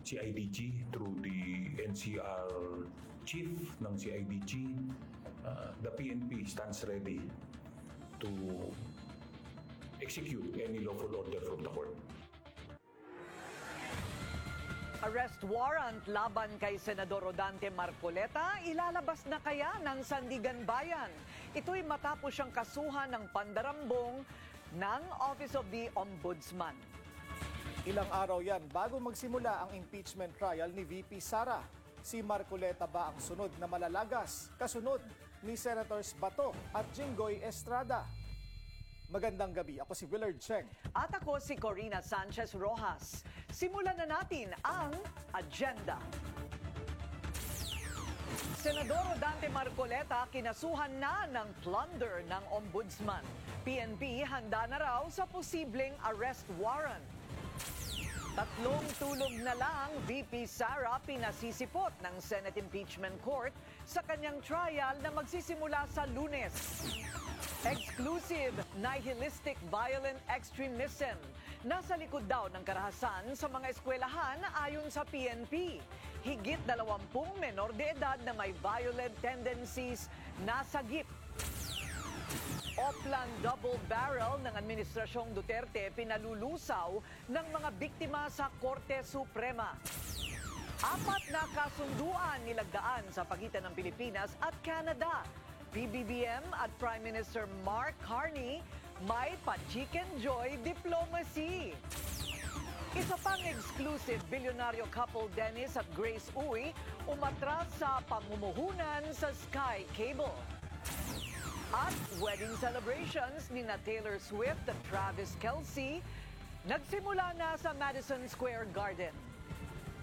CIDG through the NCR chief ng CIDG. The PNP stands ready to execute any lawful order from the court. Arrest warrant laban kay Senador Rodante Marcoleta ilalabas na kaya ng Sandigan Bayan. Ito'y matapos siyang kasuhan ng pandarambong ng Office of the Ombudsman. Ilang araw yan bago magsimula ang impeachment trial ni VP Sara. Si Marcoleta ba ang sunod na malalagas, kasunod ni Senators Bato at Jinggoy Estrada? Magandang gabi, ako si Willard Cheng. At ako si Corina Sanchez Rojas. Simulan na natin ang agenda. Senador Rodante Marcoleta kinasuhan na ng plunder ng Ombudsman. PNP handa na raw sa posibleng arrest warrant. Tatlong tulog na lang, VP Sara pinasisipot ng Senate Impeachment Court sa kanyang trial na magsisimula sa Lunes. Exclusive, nihilistic violent extremism. Nasa likod daw ng karahasan sa mga eskwelahan ayon sa PNP. Higit 20 menor de edad na may violent tendencies nasagip. Oplan double barrel ng Administrasyong Duterte pinalulusaw ng mga biktima sa Korte Suprema. 4 na kasunduan nilagdaan sa pagitan ng Pilipinas at Canada. PBBM at Prime Minister Mark Carney may pa-chicken joy diplomacy. Isa pang exclusive, bilyonaryo couple Dennis at Grace Uy umatras sa pamumuhunan sa Sky Cable. At wedding celebrations ni Taylor Swift at Travis Kelce nagsimula na sa Madison Square Garden.